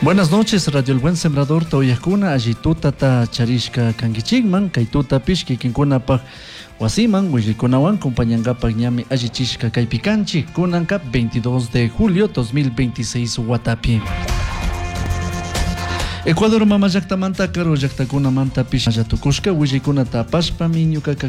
Buenas noches, Radio El Buen Sembrador, Toyakuna, Ajituta, Charishka, Kangichigman, Kaituta, Pishki, Kinkunapag, Wasiman, Wishikunawan, Compañangapa, Ñami, Ajichishka, Kaipikanchi, Kunanka, 22 de julio 2026, Watapi. Ecuador, Mama Yaktamanta, Karo Yaktakuna Manta, Pisha Yatukushka, Wishikuna Tapashpa, Minyuka,